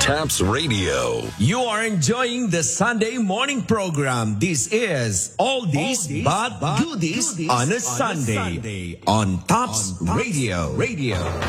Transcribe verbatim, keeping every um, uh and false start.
Taps Radio. You are enjoying the Sunday morning program. This is Oldies, Oldies but, but Goodies, goodies on a Sunday, Sunday on Taps Radio. Radio.